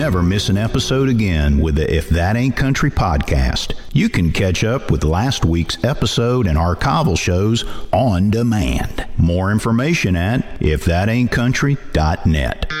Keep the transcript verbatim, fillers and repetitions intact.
never miss an episode again with the If That Ain't Country podcast. You can catch up with last week's episode and archival shows on demand. More information at if that ain't country dot net.